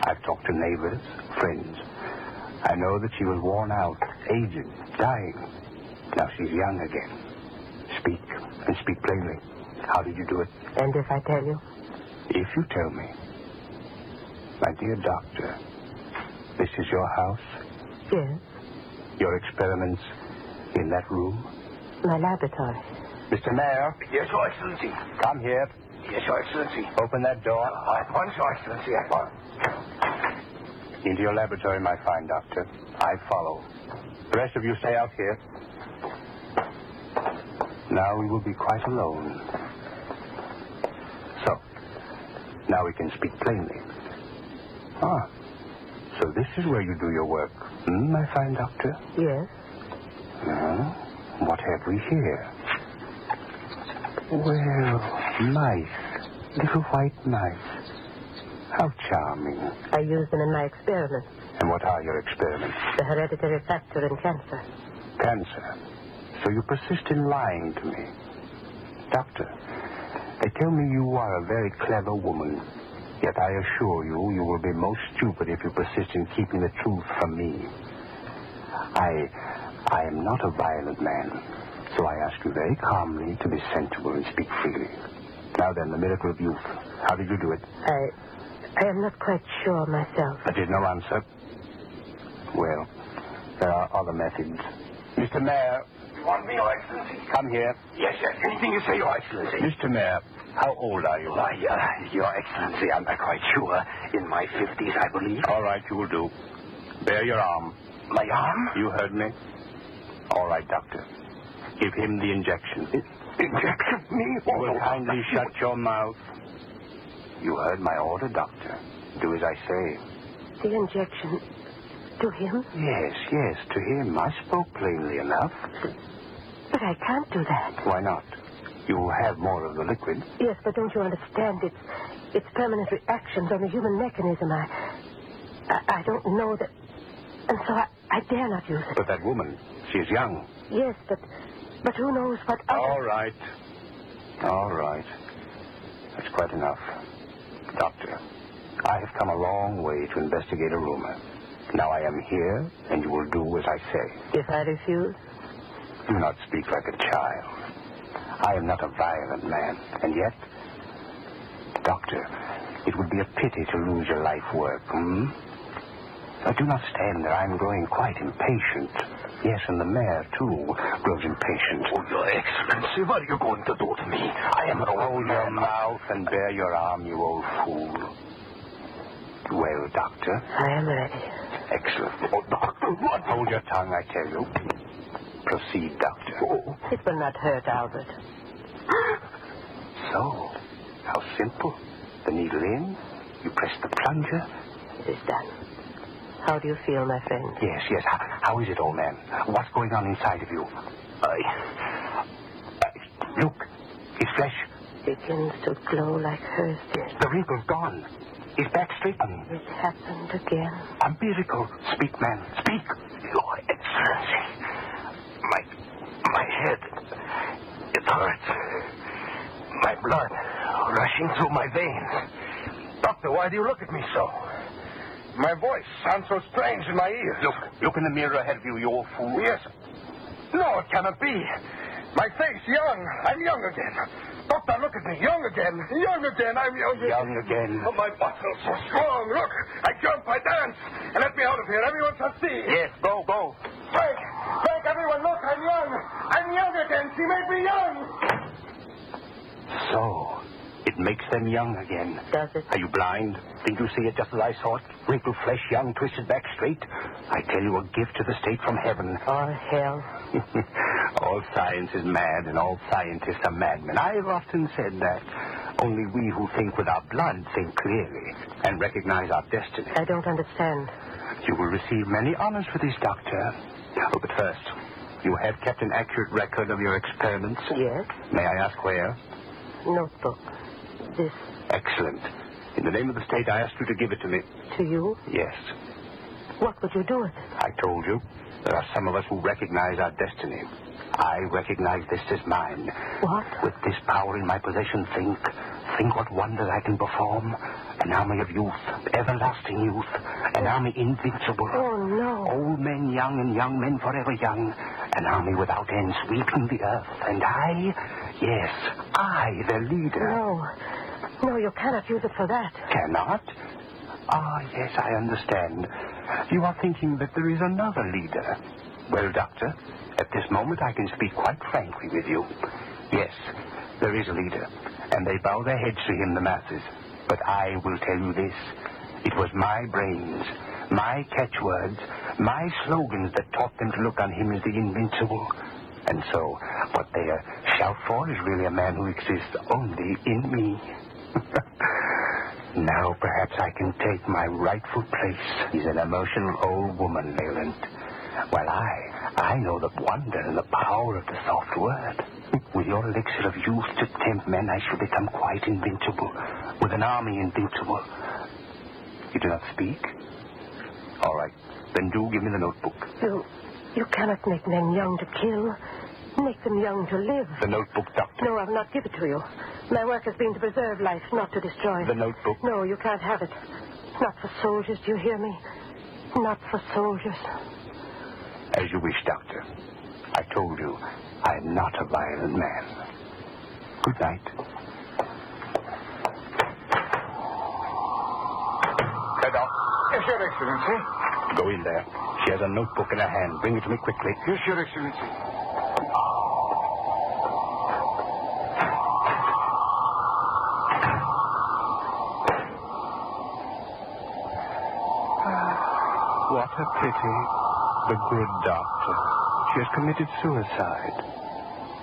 I've talked to neighbors, friends. I know that she was worn out, aged, dying. Now she's young again. Speak, and speak plainly. How did you do it? And if I tell you? If you tell me. My dear doctor, this is your house? Yes. Your experiments in that room? My laboratory. Mr. Mayor? Yes, Your Excellency. Come here. Yes, Your Excellency. Open that door. At once, Your Excellency, at once. Into your laboratory, my fine doctor. I follow. The rest of you stay out here. Now we will be quite alone. So, now we can speak plainly. So this is where you do your work, my fine doctor? Yes. What have we here? Well, mice. Little white mice. How charming. I use them in my experiments. And what are your experiments? The hereditary factor in cancer. Cancer. So you persist in lying to me. Doctor, they tell me you are a very clever woman. Yet I assure you, you will be most stupid if you persist in keeping the truth from me. I am not a violent man, so I ask you very calmly to be sensible and speak freely. Now then, the miracle of youth. How did you do it? I am not quite sure myself. That is no answer. Well, there are other methods. Mr. Mayor. You want me, Your Excellency? Come here. Yes, yes. Anything you say, Your Excellency. Mr. Mayor, how old are you? Why, Your Excellency, I'm not quite sure. In my 50s, I believe. All right, you will do. Bare your arm. My arm? You heard me. All right, doctor. Give him the injection. Injection? Me? You will kindly shut your mouth. You heard my order, doctor. Do as I say. The injection to him? Yes, to him. I spoke plainly enough. But I can't do that. Why not? You will have more of the liquid. Yes, but don't you understand? It's permanent reactions on the human mechanism. I don't know that... And so I dare not use it. But that woman, she's young. Yes, but who knows what other... All right. That's quite enough. Doctor, I have come a long way to investigate a rumor. Now I am here, and you will do as I say. If I refuse? Do not speak like a child. I am not a violent man, and yet... Doctor, it would be a pity to lose your life work, I do not stand there. I'm growing quite impatient. Yes, and the mayor, too, grows impatient. Oh, Your Excellency, what are you going to do to me? I am an old Hold man. your mouth and bare your arm, you old fool. Well, doctor? I am ready. Excellent. Oh, doctor, what? Hold your tongue, I tell you. Proceed, doctor. Oh. It will not hurt, Albert. So, how simple. The needle in, you press the plunger. It is done. How do you feel, my friend? Yes. How is it, old man? What's going on inside of you? Look, his flesh Begins to glow like hers did. The wrinkle's gone. His back straightened. It happened again. A miracle. Speak, man. Speak. Your Excellency, my head, it hurts. My blood rushing through my veins. Doctor, why do you look at me so? My voice sounds so strange in my ears. Look in the mirror ahead of you, you old fool. Yes. No, it cannot be. My face, young. I'm young again. Doctor, look at me. Young again. Young again. I'm young again. Young again. Oh, my muscles so strong. Look, I jump, I dance. And let me out of here. Everyone shall see. Yes, go. Frank, everyone, look, I'm young. I'm young again. She made me young. So, it makes them young again. Does it? Are you blind? Didn't you see it just as I saw it? Wrinkled flesh, young, twisted back straight. I tell you, a gift to the state from heaven. Or hell. All science is mad, and all scientists are madmen. I've often said that. Only we who think with our blood think clearly and recognize our destiny. I don't understand. You will receive many honors for this, Doctor. Oh, but first, you have kept an accurate record of your experiments. Yes? May I ask where? Notebook. This Excellent. In the name of the state, I ask you to give it to me. to you? Yes. What would you do with it? I told you. There are some of us who recognize our destiny. I recognize this as mine. What? With this power in my possession, think what wonders I can perform. An army of youth, everlasting youth. An army invincible. Oh, no. Old men young and young men forever young. An army without end sweeping the earth. And I, yes, I, the leader. No. No, you cannot use it for that. Cannot? Ah, yes, I understand. You are thinking that there is another leader. Well, Doctor, at this moment I can speak quite frankly with you. Yes, there is a leader, and they bow their heads to him, the masses. But I will tell you this. It was my brains, my catchwords, my slogans that taught them to look on him as the invincible. And so, what they shout for is really a man who exists only in me. Now perhaps I can take my rightful place. He's an emotional old woman, Leland. While I know the wonder and the power of the soft word. With your elixir of youth to tempt men, I shall become quite invincible. With an army invincible. You do not speak? All right. Then do give me the notebook. You cannot make men young to kill. Make them young to live. The notebook, Doctor. No, I'll not give it to you. My work has been to preserve life, not to destroy it. The notebook. No, you can't have it. It's not for soldiers, do you hear me? Not for soldiers. As you wish, Doctor. I told you, I am not a violent man. Good night. Doc. Yes, Your Excellency. Go in there. She has a notebook in her hand. Bring it to me quickly. Yes, Your Excellency. What a pity. The good doctor. She has committed suicide.